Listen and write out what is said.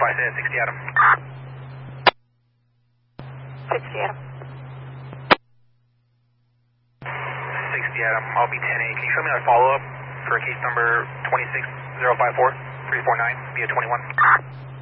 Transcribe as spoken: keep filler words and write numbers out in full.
five six, sixty Adam. sixty Adam. sixty Adam, I'll be ten eight. Can you show me that follow-up for case number two six zero five four, three four nine via twenty-one?